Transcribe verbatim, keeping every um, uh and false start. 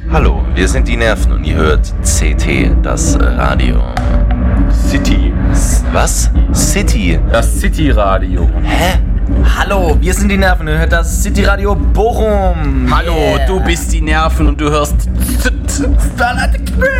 Hallo, wir sind die Nerven und ihr hört C T, das Radio. City. S- was? City? Das City-Radio. Hä? Hallo, wir sind die Nerven, ihr hört das City Radio Bochum. Hallo, Yeah. du bist die Nerven und du hörst Starlight Express.